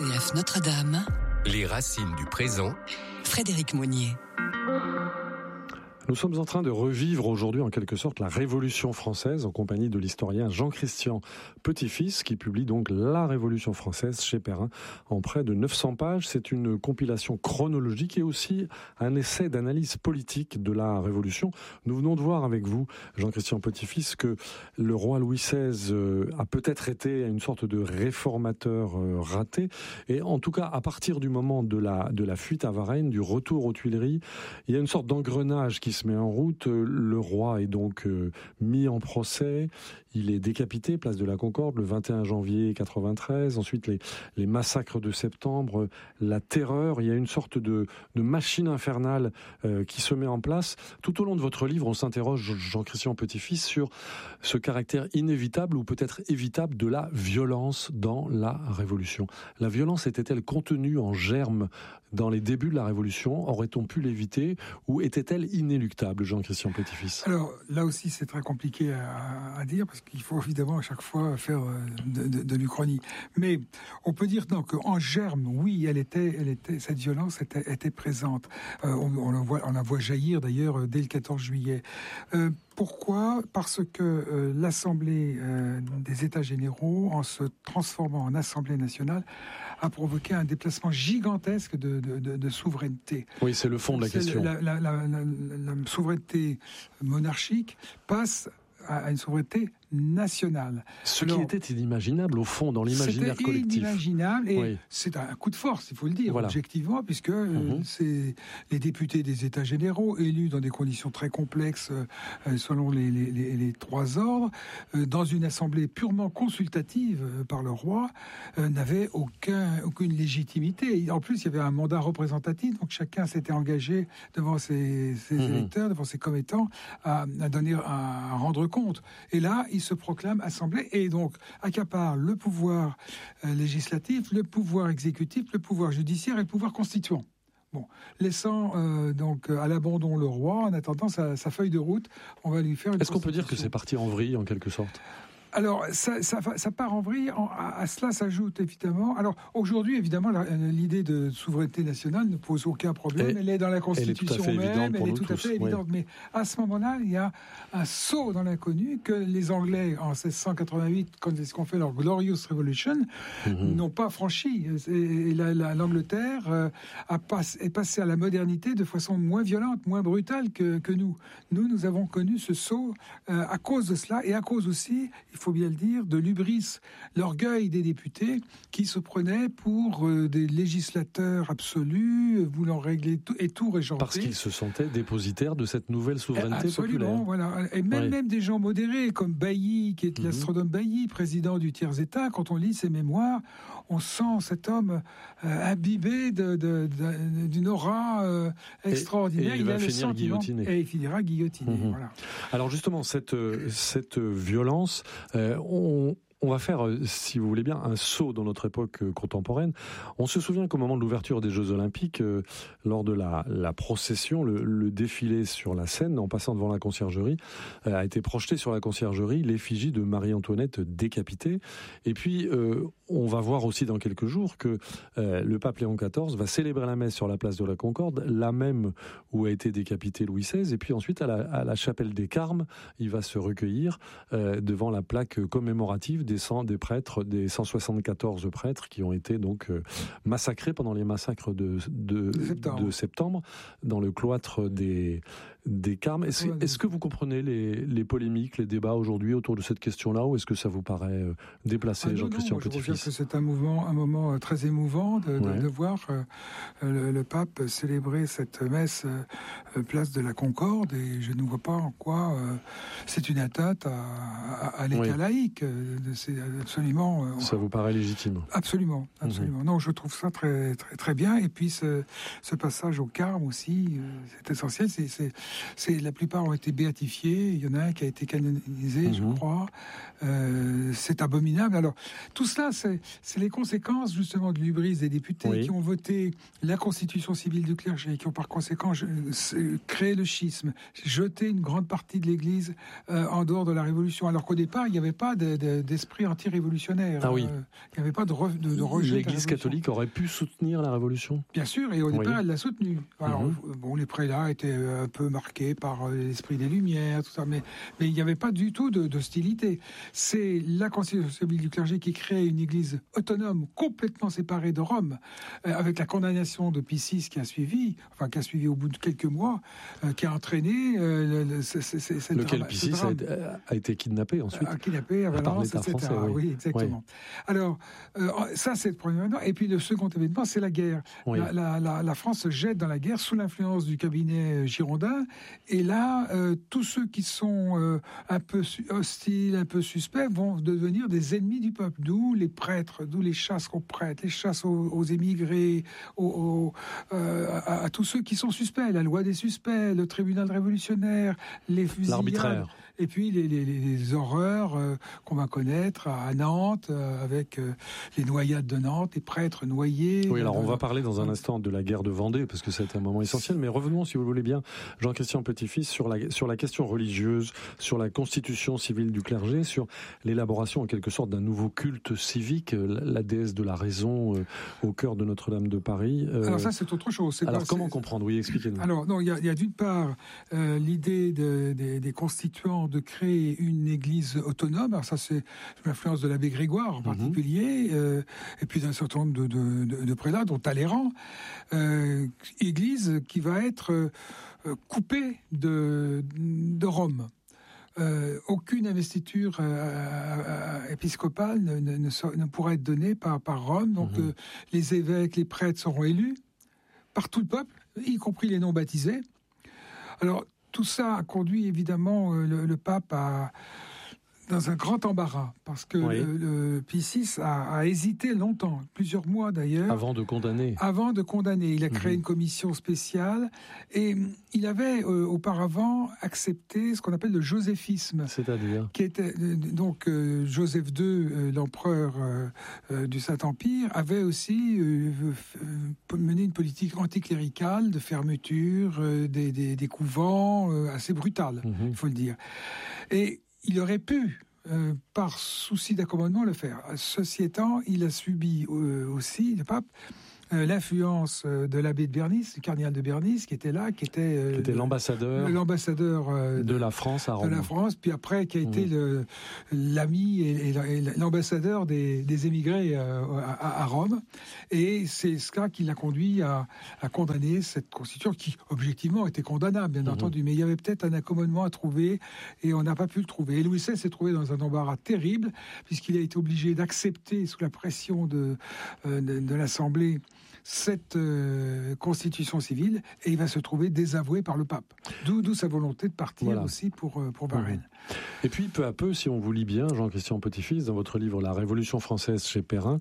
RCF Notre-Dame. Les racines du présent. Frédéric Monnier. Nous sommes en train de revivre aujourd'hui en quelque sorte la Révolution française en compagnie de l'historien Jean-Christian Petit-Fils qui publie donc La Révolution française chez Perrin en près de 900 pages. C'est une compilation chronologique et aussi un essai d'analyse politique de la Révolution. Nous venons de voir avec vous, Jean-Christian Petit-Fils, que le roi Louis XVI a peut-être été une sorte de réformateur raté. Et en tout cas, à partir du moment de la fuite à Varennes, du retour aux Tuileries, il y a une sorte d'engrenage qui se met en route. Le roi est donc mis en procès. Il est décapité, place de la Concorde, le 21 janvier 93. Ensuite, les massacres de septembre, la terreur. Il y a une sorte de machine infernale qui se met en place. Tout au long de votre livre, on s'interroge, Jean-Christian Petit-Fils, sur ce caractère inévitable ou peut-être évitable de la violence dans la Révolution. La violence était-elle contenue en germe dans les débuts de la Révolution? Aurait-on pu l'éviter ou était-elle inéluctable, Jean-Christian Petit-Fils? Alors là aussi c'est très compliqué à dire parce qu'il faut évidemment à chaque fois faire de l'Uchronie. Mais on peut dire qu'en germe, oui, cette violence était présente. On la voit jaillir d'ailleurs dès le 14 juillet. Pourquoi ? Parce que l'Assemblée des États généraux, en se transformant en Assemblée nationale, a provoqué un déplacement gigantesque de souveraineté. Oui, c'est le fond de la question. La souveraineté monarchique passe à une souveraineté nationale. Ce qui était inimaginable, au fond, dans l'imaginaire collectif. C'était inimaginable, et oui. C'est un coup de force, il faut le dire, objectivement, puisque c'est les députés des États généraux, élus dans des conditions très complexes, selon les trois ordres, dans une assemblée purement consultative par le roi, n'avaient aucune légitimité. Et en plus, il y avait un mandat représentatif, donc chacun s'était engagé devant ses électeurs, devant ses commettants, à rendre compte. Et là, il se proclame assemblée et donc accapare le pouvoir législatif, le pouvoir exécutif, le pouvoir judiciaire et le pouvoir constituant. Bon, laissant donc à l'abandon le roi, en attendant sa feuille de route, on va lui faire une. Est-ce qu'on peut dire que c'est parti en vrille en quelque sorte ? Alors, ça part en vrille. À cela s'ajoute évidemment. Alors, aujourd'hui, évidemment, l'idée de souveraineté nationale ne pose aucun problème. Elle est dans la Constitution même. Elle est tout à fait évidente. Mais à ce moment-là, il y a un saut dans l'inconnu que les Anglais, en 1688, quand ils ont fait leur Glorious Revolution, n'ont pas franchi. Et l'Angleterre est passée à la modernité de façon moins violente, moins brutale que nous. Nous avons connu ce saut à cause de cela et à cause aussi, il faut bien le dire, de l'hubris, l'orgueil des députés qui se prenaient pour des législateurs absolus, voulant régler tout et tout régenter. Parce qu'ils se sentaient dépositaires de cette nouvelle souveraineté populaire. Voilà. Et même des gens modérés, comme Bailly, qui est l'astronome Bailly, président du Tiers-État, quand on lit ses mémoires, on sent cet homme imbibé d'une aura extraordinaire. Et il va finir guillotiné. Et il finira guillotiné, voilà. Alors justement, cette violence, on va faire, si vous voulez bien, un saut dans notre époque contemporaine. On se souvient qu'au moment de l'ouverture des Jeux Olympiques, lors de la procession, le défilé sur la scène, en passant devant la conciergerie, a été projeté sur la conciergerie l'effigie de Marie-Antoinette décapitée. Et puis, on va voir aussi dans quelques jours que le pape Léon XIV va célébrer la messe sur la place de la Concorde, la même où a été décapité Louis XVI. Et puis ensuite, à la chapelle des Carmes, il va se recueillir devant la plaque commémorative des prêtres, des 174 prêtres qui ont été donc massacrés pendant les massacres de septembre dans le cloître des Carmes. Est-ce que vous comprenez les polémiques, les débats aujourd'hui autour de cette question-là, ou est-ce que ça vous paraît déplacé, Jean-Christian Petit-Fils ? Je trouve que c'est un moment très émouvant de voir le pape célébrer cette messe place de la Concorde, et je ne vois pas en quoi c'est une atteinte à l'État laïque. C'est absolument. Ça vous paraît légitime ? Absolument. Non, je trouve ça très très très bien. Et puis ce passage au Carme aussi, c'est essentiel. la plupart ont été béatifiés. Il y en a un qui a été canonisé, je crois. C'est abominable. Alors, tout cela, c'est les conséquences justement de l'hubris des députés qui ont voté la constitution civile du clergé, qui ont par conséquent créé le schisme, jeté une grande partie de l'Église en dehors de la Révolution. Alors qu'au départ, il n'y avait pas d'esprit anti-révolutionnaire. Ah oui. Il n'y avait pas de rejet. L'Église catholique aurait pu soutenir la Révolution. Bien sûr, et au départ, elle l'a soutenue. Alors, les prélats étaient un peu marqués par l'esprit des Lumières, tout ça, mais il n'y avait pas du tout d'hostilité. C'est la constitution civile du clergé qui crée une Église autonome, complètement séparée de Rome, avec la condamnation de Pie VI qui a suivi au bout de quelques mois, qui a entraîné lequel Pie VI a été kidnappé ensuite. Kidnappé à Valence, etc. Français, oui, exactement. Oui. Alors, ça, c'est le premier événement. Et puis, le second événement, c'est la guerre. Oui. La France se jette dans la guerre sous l'influence du cabinet girondin. Et là, tous ceux qui sont un peu hostiles, un peu suspects, vont devenir des ennemis du peuple. D'où les prêtres, d'où les chasses aux prêtres, les chasses aux émigrés, à tous ceux qui sont suspects. La loi des suspects, le tribunal révolutionnaire, les fusillades. L'arbitraire. Et puis les horreurs qu'on va connaître à Nantes, avec les noyades de Nantes, les prêtres noyés. Oui, alors on va parler dans un instant de la guerre de Vendée, parce que c'est un moment essentiel, mais revenons, si vous le voulez bien, Jean-Christian Petit-Fils, sur la question religieuse, sur la constitution civile du clergé, sur l'élaboration en quelque sorte d'un nouveau culte civique, la déesse de la raison au cœur de Notre-Dame de Paris. Alors ça, c'est autre chose. Alors comment comprendre ? Oui, expliquez-nous. Alors, non, il y a d'une part l'idée des constituants de créer une église autonome. Alors ça, c'est l'influence de l'abbé Grégoire en particulier, et puis d'un certain nombre de prélats, dont Talleyrand. Église qui va être coupée de Rome. Aucune investiture épiscopale ne pourra être donnée par Rome. Donc les évêques, les prêtres seront élus par tout le peuple, y compris les non-baptisés. Alors, tout ça a conduit évidemment le pape dans un grand embarras, parce que le Pie VI a hésité longtemps, plusieurs mois d'ailleurs. Avant de condamner. Il a créé une commission spéciale, et il avait auparavant accepté ce qu'on appelle le joséphisme. C'est-à-dire qui était donc Joseph II, l'empereur du Saint-Empire, avait aussi mené une politique anticléricale de fermeture des couvents assez brutale, il faut le dire. Et il aurait pu, par souci d'accommodement, le faire. Ceci étant, il a subi aussi, le pape, l'influence de l'abbé de Bernis, du cardinal de Bernis, qui était là, qui était l'ambassadeur de la France à Rome. De la France, puis après, qui a été l'ami et l'ambassadeur des émigrés à Rome. Et c'est cela qui l'a conduit à condamner cette constitution, qui, objectivement, était condamnable, bien entendu. Mais il y avait peut-être un accommodement à trouver, et on n'a pas pu le trouver. Et Louis XVI s'est trouvé dans un embarras terrible, puisqu'il a été obligé d'accepter, sous la pression de l'Assemblée, cette constitution civile, et il va se trouver désavoué par le pape. D'où sa volonté de partir aussi pour Varennes. Et puis, peu à peu, si on vous lit bien, Jean-Christian Petit-Fils, dans votre livre « La Révolution française » chez Perrin,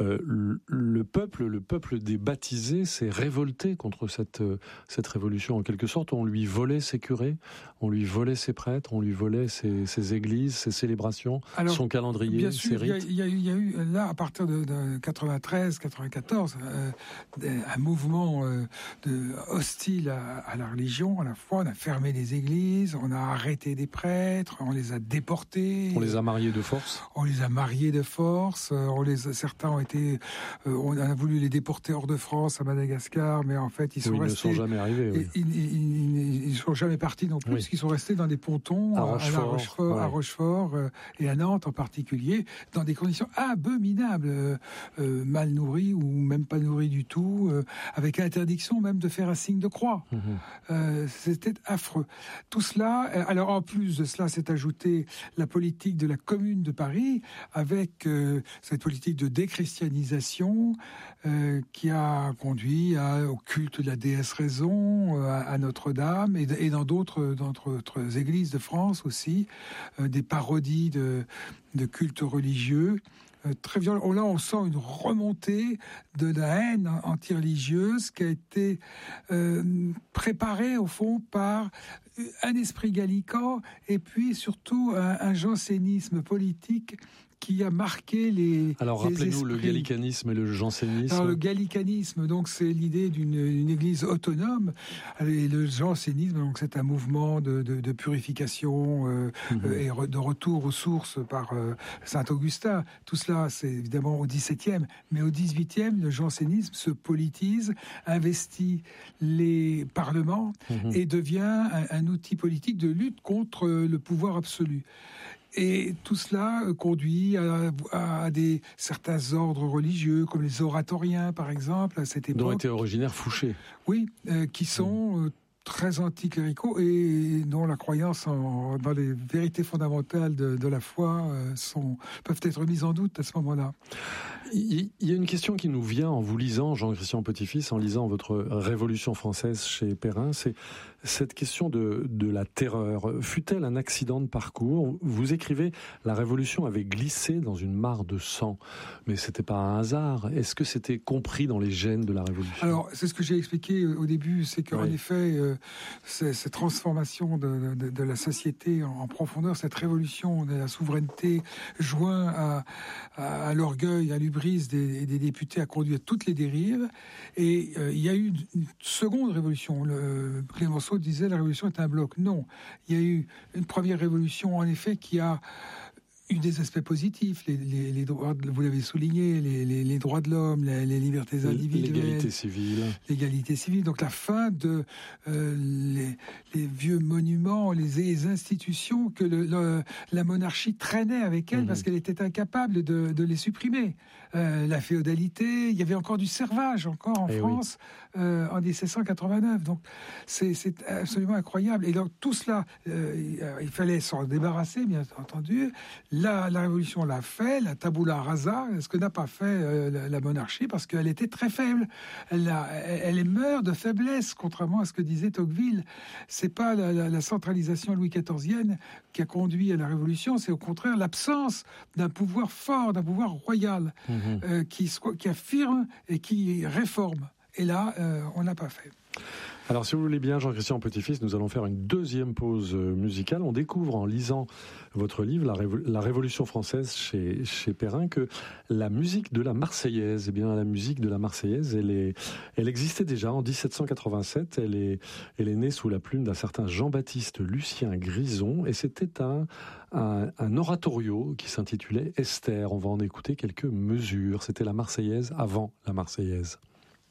le peuple des baptisés s'est révolté contre cette révolution. En quelque sorte, on lui volait ses curés, on lui volait ses prêtres, on lui volait ses églises, ses célébrations, son calendrier, bien sûr, ses rites. Il y a eu, là, à partir de 93, 94, un mouvement hostile à la religion, à la foi. On a fermé les églises, on a arrêté des prêtres, on les a déportés. On les a mariés de force. Certains ont été... on a voulu les déporter hors de France, à Madagascar, mais en fait, ils sont restés... Ils ne sont jamais arrivés. Ils ne sont jamais partis non plus, parce qu'ils sont restés dans des pontons à Rochefort et à Nantes en particulier, dans des conditions abominables, mal nourris ou même pas nourris du tout, avec interdiction même de faire un signe de croix. C'était affreux. Tout cela, alors en plus de cela, s'est ajoutée la politique de la Commune de Paris, avec cette politique de déchristianisation qui a conduit au culte de la déesse raison, à Notre-Dame, et dans d'autres églises de France aussi, des parodies de cultes religieux. très violent. Là, on sent une remontée de la haine anti-religieuse qui a été préparée, au fond, par un esprit gallican et puis surtout un jansénisme politique qui a marqué les Alors, rappelez-nous esprits. Le gallicanisme et le jansénisme. Alors, le gallicanisme, donc, c'est l'idée d'une église autonome. Et le jansénisme, donc, c'est un mouvement de purification et de retour aux sources par saint Augustin. Tout cela, c'est évidemment au XVIIe. Mais au XVIIIe, le jansénisme se politise, investit les parlements et devient un outil politique de lutte contre le pouvoir absolu. Et tout cela conduit à certains ordres religieux, comme les oratoriens, par exemple, à cette époque. Dont était originaire Fouché. Oui, qui sont très anticléricaux et dont la croyance dans les vérités fondamentales de la foi peuvent être mises en doute à ce moment-là. Il y a une question qui nous vient en vous lisant, Jean-Christian Petit-Fils, en lisant votre Révolution française chez Perrin, c'est cette question de la terreur. Fut-elle un accident de parcours ? Vous écrivez « La Révolution avait glissé dans une mare de sang ». Mais c'était pas un hasard. Est-ce que c'était compris dans les gènes de la Révolution ? Alors, c'est ce que j'ai expliqué au début, c'est qu'en effet, cette transformation de la société en profondeur, cette révolution de la souveraineté joint à l'orgueil, à l'hubris des députés, a conduit à toutes les dérives. Et il y a eu une seconde révolution. Clémenceau disait la révolution est un bloc. Non, il y a eu une première révolution, en effet, qui a eu des aspects positifs, les droits, vous l'avez souligné, les droits de l'homme, les libertés individuelles, l'égalité civile. Donc la fin de les vieux monuments, les institutions que la monarchie traînait avec elle parce qu'elle était incapable de les supprimer. La féodalité, il y avait encore du servage en France en 1789. Donc c'est absolument incroyable. Et donc tout cela, il fallait s'en débarrasser, bien entendu. La Révolution l'a fait, la tabula rasa, ce que n'a pas fait la monarchie, parce qu'elle était très faible. Elle meurt de faiblesse, contrairement à ce que disait Tocqueville. C'est pas la centralisation Louis XIVienne qui a conduit à la Révolution, c'est au contraire l'absence d'un pouvoir fort, d'un pouvoir royal, qui affirme et qui réforme. Et là, on l'a pas fait. Alors, si vous voulez bien, Jean-Christian Petit-Fils, nous allons faire une deuxième pause musicale. On découvre en lisant votre livre, La Révolution française chez Perrin, que la musique de la Marseillaise, la musique de la Marseillaise, elle existait déjà en 1787. Elle est née sous la plume d'un certain Jean-Baptiste Lucien Grison, et c'était un oratorio qui s'intitulait Esther. On va en écouter quelques mesures. C'était la Marseillaise avant la Marseillaise.